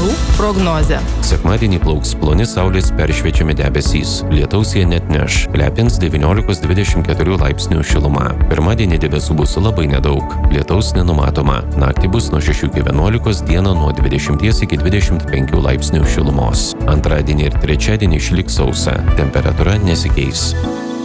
orų prognozė. Sekmadienį plauks ploni saulės peršviečiami debesys. Lietaus jie netneš. Lepins 19-24 laipsnių šiluma. Pirmadienį debesų bus labai nedaug. Lietaus nenumatoma. Naktį bus nuo 6 iki 11, dieną nuo 20 iki 25 laipsnių šilumos. Antradienį ir trečiadienį išliks sausa. Temperatūra nesikeis.